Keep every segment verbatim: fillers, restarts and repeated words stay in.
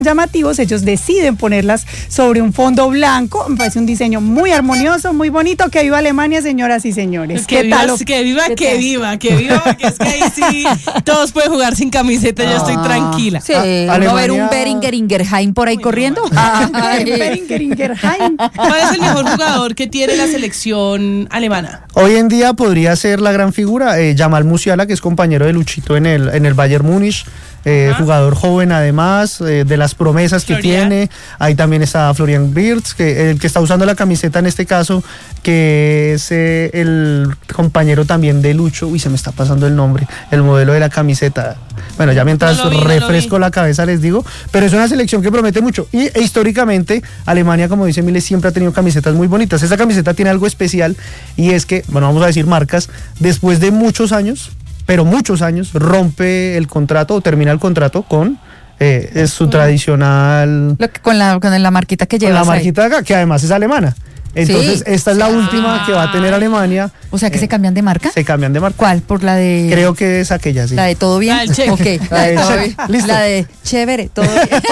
llamativos, ellos deciden ponerlas sobre un fondo blanco. Me parece un diseño muy armonioso, muy bonito. Que viva Alemania, señoras y señores. Que ¿Qué viva, tal? que viva, ¿Qué que tal? viva, que viva, porque es que ahí sí todos pueden jugar sin camiseta, yo estoy tranquila. Sí, A- ¿no Alemania- va a haber un Beringer Ingerheim por ahí Uy, corriendo? no, Ay. Beringer Ingerheim. ¿Cuál es el mejor jugador que tiene la selección alemana? Hoy en día podría ser la gran figura, eh, Jamal Musiala, que es compañero de Luchito en el, en el Bayern Múnich. Eh, Ajá. jugador joven además, eh, de las promesas que Florian. tiene. Ahí también está Florian Wirtz, que el que está usando la camiseta en este caso, que es eh, el compañero también de Lucho. Uy, se me está pasando el nombre, el modelo de la camiseta. Bueno, ya mientras No lo vi, no lo refresco vi. la cabeza les digo, pero es una selección que promete mucho. Y e, históricamente, Alemania, como dice Miles, siempre ha tenido camisetas muy bonitas. Esta camiseta tiene algo especial y es que, bueno, vamos a decir marcas, después de muchos años, pero muchos años, rompe el contrato o termina el contrato con eh, es su tradicional, Lo que- con, la, con la marquita que con llevas la ahí. marquita de acá, que además es alemana. Entonces, Sí. esta es la última que va a tener Alemania. O sea, que Eh, se cambian de marca. Se cambian de marca. ¿Cuál? ¿Por la de...? Creo que es aquella, sí. La de todo bien. La del check. Ok, la de La del todo check. bien. Listo. La de chévere, todo bien.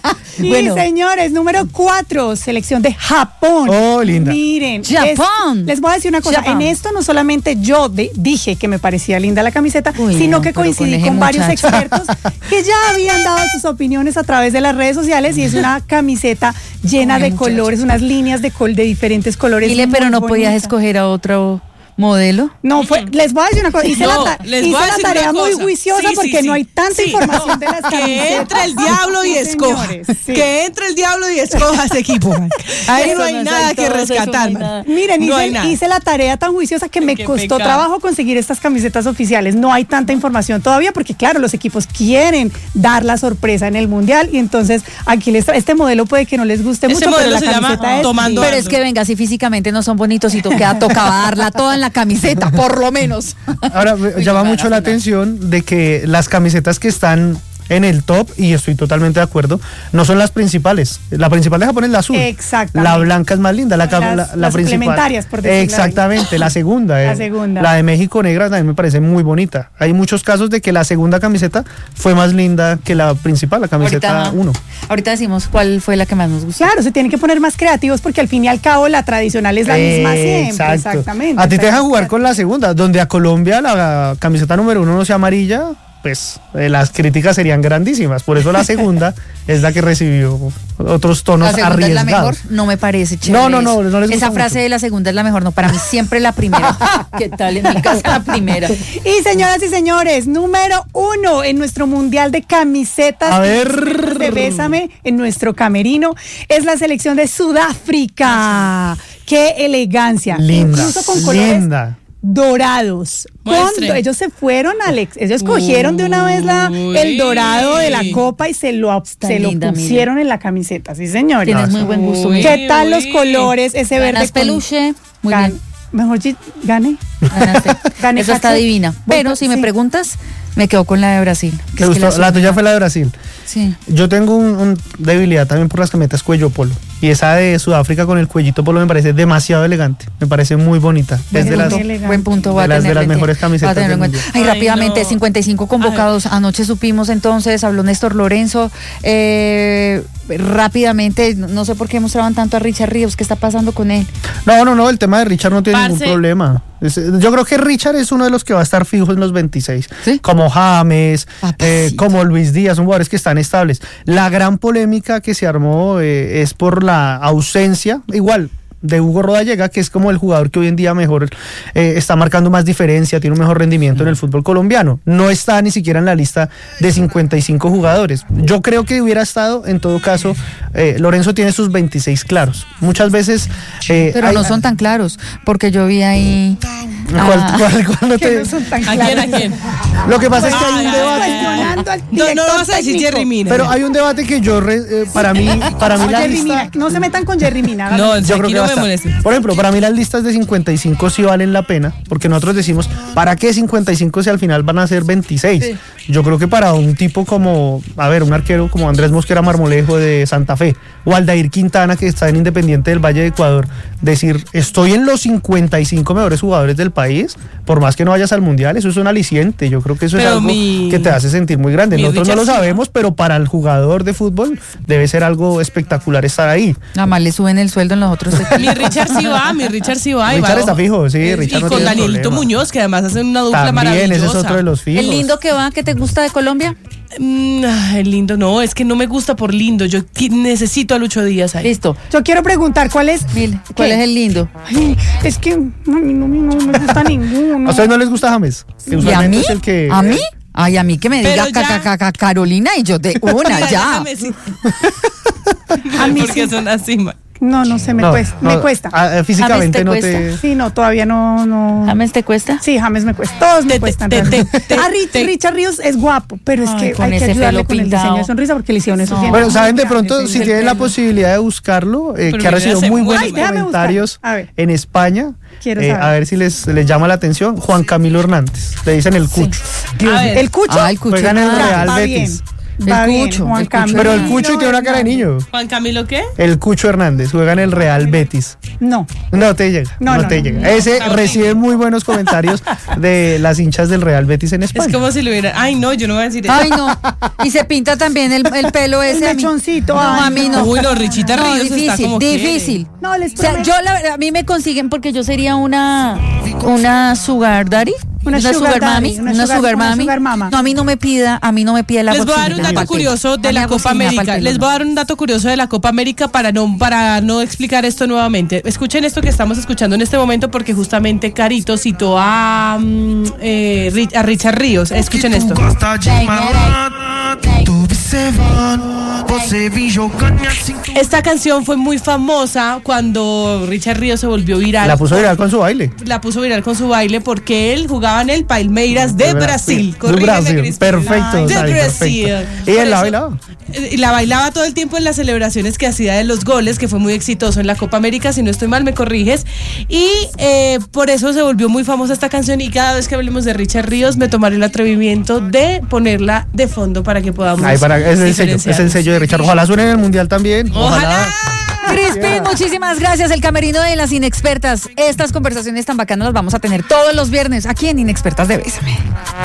Y Bueno, señores, número cuatro, selección de Japón. Oh, linda. Miren, Japón. es- les voy a decir una cosa. Japón. En esto no solamente yo de- dije que me parecía linda la camiseta, Uy, sino no, que pero coincidí con con, ese varios muchacho. expertos que ya habían dado sus opiniones a través de las redes sociales y es una camiseta llena Con de el muchacho. colores, unas líneas de, col de diferentes colores. Dile, pero muy no podías bonita. escoger a otro modelo. No, fue, les voy a decir una cosa, hice, No, la, ta- les hice voy a la decir tarea una muy cosa. juiciosa Sí, sí, porque sí. no hay tanta Sí, información no, de las camisetas. que entre el diablo y Sí, escoja. señores, sí. Que entre el diablo y escoja ese equipo. man. Ahí Eso no hay no es nada hay que todo, eso no rescatar. hay man. nada. Miren, No hay hice, nada. hice la tarea tan juiciosa que me Qué costó pecado. trabajo conseguir estas camisetas oficiales. No hay tanta información todavía porque, claro, los equipos quieren dar la sorpresa en el Mundial y entonces aquí les tra- este modelo puede que no les guste Ese mucho, pero modelo la se llama camiseta es Tomando linda. Pero es que venga, si físicamente no son bonitos y toca, toca darla toda en la camiseta, por lo menos. Ahora, me llama qué mucho pena, la final. atención de que las camisetas que están en el top, y estoy totalmente de acuerdo, no son las principales. La principal de Japón es la azul. Exactamente. La blanca es más linda. La, cam- Las- la, la las principal. complementarias, por decirlo así. Exactamente, la segunda. La eh. segunda. La de México negra también me parece muy bonita. Hay muchos casos de que la segunda camiseta fue más linda que la principal, la camiseta Ahorita, uno. ahorita decimos cuál fue la que más nos gustó. Claro, se tienen que poner más creativos porque al fin y al cabo la tradicional es la misma siempre. Exacto. Exactamente. A ti te dejan Exacto. jugar con la segunda, donde a Colombia la camiseta número uno no sea amarilla, pues eh, las críticas serían grandísimas. Por eso la segunda es la que recibió otros tonos La segunda arriesgados. es la mejor, no me parece chévere. No, no, no, eso. no les gusta Esa frase mucho. de la segunda es la mejor, no, para mí siempre la primera. ¿Qué tal? En mi casa la primera. Y señoras y señores, número uno en nuestro mundial de camisetas A ver. de Bésame, en nuestro camerino, es la selección de Sudáfrica. ¡Qué elegancia! Linda, Incluso con colores linda. dorados. Muestre. Cuando ellos se fueron, Alex, ellos cogieron de una vez la, el dorado de la copa y se lo, Está se lo linda, mira. pusieron en la camiseta. Sí, señores. Tienes muy buen gusto. Uy. mira. ¿Qué tal los Uy. colores? Ese verde Ganas con- peluche, muy Gan- bien. Mejor di- gane. Ganaste. Gané Esa está cacho. divina. Pero si me Sí. preguntas, me quedo con la de Brasil. que ¿Te es que gustó? La azul- tuya fue la de Brasil. Sí. Yo tengo un, un debilidad también por las camisetas cuello polo. Y esa de Sudáfrica con el cuellito polo me parece demasiado elegante. Me parece muy bonita. Es Buen de las, punto. elegante. Buen punto, voy de a las- de tenerlo las en mejores cuenta. Voy a camisetas tenerlo en del cuenta. Ay, Ay, rápidamente, no. cincuenta y cinco convocados. Anoche supimos entonces, habló Néstor Lorenzo. Eh, rápidamente, no no sé por qué mostraban tanto a Richard Ríos. ¿Qué está pasando con él? No, no, no, el tema de Richard no tiene ningún Parce. problema. Es- yo creo que Richard es uno de los que va a estar fijo en los veintiséis. ¿Sí? Como James, Papacito. eh, como Luis Díaz, son jugadores que están estables. La gran polémica que se armó eh, es por la ausencia, igual, de Hugo Rodallega, que es como el jugador que hoy en día mejor eh, está marcando más diferencia, tiene un mejor rendimiento en el fútbol colombiano. No está ni siquiera en la lista de cincuenta y cinco jugadores. Yo creo que hubiera estado, en todo caso, eh, Lorenzo tiene sus veintiséis claros. Muchas veces... eh, Pero hay- no son tan claros, porque yo vi ahí. ¿Cuál, Ah. cuál- cuál no Que te- no son tan ¿A quién, claros. a quién? Lo que pasa es que hay Ay, un ay, debate. ay, Cuestionando al No, no director lo vas a decir técnico. Jerry Mina. Pero hay un debate que yo, re- eh, para mí, para mí No, la Jerry lista... Mina, no se metan con Jerry Mina. háganlo. No, Yo creo aquí que no va a me estar. molestes. Por ejemplo, para mí las listas de cincuenta y cinco sí valen la pena, porque nosotros decimos, ¿para qué cincuenta y cinco si al final van a ser veintiséis? Sí. Yo creo que para un tipo como, a ver, un arquero como Andrés Mosquera Marmolejo de Santa Fe, o Aldair Quintana, que está en Independiente del Valle de Ecuador, decir, estoy en los cincuenta y cinco mejores jugadores del país. país, por más que no vayas al mundial, eso es un aliciente. Yo creo que eso Pero es algo mi- que te hace sentir muy grande. mi Nosotros no Richard lo sí, sabemos, pero para el jugador de fútbol debe ser algo espectacular estar ahí. Nada más le suben el sueldo en los otros equipos. Mi Richard sí va, mi Richard sí va. y Richard va- está fijo, sí, Richard Y no con tiene Danielito problema. Muñoz, que además hacen una dupla También, maravillosa. ese es otro de los fijos. El lindo que va, ¿qué te gusta de Colombia? Mm, ay, el lindo, no, es que no me gusta por lindo. Yo qui- necesito a Lucho Díaz ahí. Listo. Yo quiero preguntar, ¿cuál es? Mil, ¿cuál ¿Qué? es el lindo? Ay, es que a mí no, no, no me gusta ninguno. ¿A ustedes no les gusta James? Que ¿Y a usualmente mí? es el que- ¿A mí? Ay, a mí que me Pero diga ya- ca- ca- ca- Carolina y yo de una, Mira, ya. déjame decir- A mí Porque sí. son así, ma- No, no sé, me No, cuesta. no, me cuesta. ah, físicamente ¿te no cuesta? te... Sí, no, todavía no, no. ¿James te cuesta? Sí, James me cuesta. Todos me Te- te- cuestan. te- realmente. te- te- Ah, Rich- te- Richard Ríos es guapo, pero es Ay, que con hay que ese ayudarle pelo con el pintado. diseño de sonrisa porque le hicieron esos No. dientes. Bueno, ¿saben de Muy pronto grandes, si el tienen la pelo. posibilidad de buscarlo? eh, Pero que ha mira, recibido se muy muere. buenos Ay, déjame comentarios buscar. A ver. en España. Quiero Eh, saber. a ver si les, les llama la atención. Juan Camilo Hernández, le dicen el Cucho. A ver. El Cucho. Ah, el Cucho. Juega en el nada. Real va Betis. bien. Va El bien, Cucho, Juan el Cucho. Camilo Pero el Cucho tiene una cara de Hernández. niño. Juan Camilo, ¿qué? El Cucho Hernández juega en el Real Betis. No. No te llega, no, No, no, te no, llega. no, Ese está horrible. recibe muy buenos comentarios de las hinchas del Real Betis en España. Es como si lo hubiera. Ay, no, yo no voy a decir eso. Ay, no. Y se pinta también el, el pelo ese. El a mí. mechoncito, No, ay, a mí no. Uy, no, Richita No, Ríos está difícil, como difícil. No, les O sea, prometo. yo la verdad, a mí me consiguen porque yo sería una una sugar daddy, Una sugar daddy, mami, una una sugar- sugar una mami. sugar mama. No, a mí no me pida, a mí no me pida la Les voy a dar un boxina dato pa'l pelo. curioso de A mí la Copa boxina pa'l América. pelo, Les no. voy a dar un dato curioso de la Copa América para no, para no explicar esto nuevamente. Escuchen esto que estamos escuchando en este momento porque justamente Carito citó a, mm, eh, Ri- a Richard Ríos. Escuchen esto. Esta canción fue muy famosa cuando Richard Ríos se volvió viral. La puso viral con su baile. La puso viral con su baile porque él jugaba en el Palmeiras de De Brasil. De Corrígeme, Brasil. Crispin. Perfecto, De Sari, Brasil. perfecto. Y Por él la eso- bailaba. Y la bailaba todo el tiempo en las celebraciones que hacía de los goles, que fue muy exitoso en la Copa América, si no estoy mal, me corriges. Y eh, por eso se volvió muy famosa esta canción y cada vez que hablemos de Richard Ríos me tomaré el atrevimiento de ponerla de fondo para que podamos Ay, para, es el sello, es el diferenciarnos. sello de Richard. Ojalá suene en el mundial también. ¡Ojalá! Crispin, muchísimas gracias. El camerino de las Inexpertas. Estas conversaciones tan bacanas las vamos a tener todos los viernes aquí en Inexpertas de Bésame.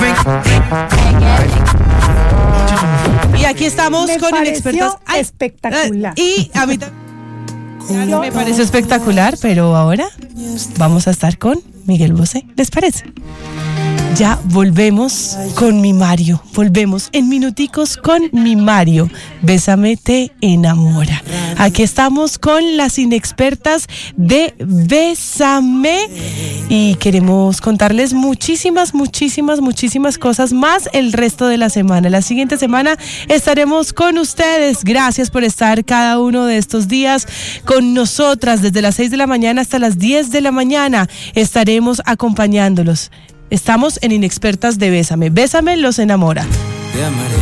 Y aquí estamos Me con pareció Inexpertas. Ay, espectacular. Y a mí también me parece espectacular, pero ahora vamos a estar con Miguel Bosé. ¿Les parece? Ya volvemos con mi Mario. Volvemos en minuticos con mi Mario. Bésame, te enamora. Aquí estamos con las Inexpertas de Bésame y queremos contarles muchísimas, muchísimas, muchísimas cosas más el resto de la semana. La siguiente semana estaremos con ustedes. Gracias por estar cada uno de estos días con nosotras. Desde las seis de la mañana hasta las diez de la mañana estaremos acompañándolos. Estamos en Inexpertas de Bésame. Bésame los enamora. Te amaré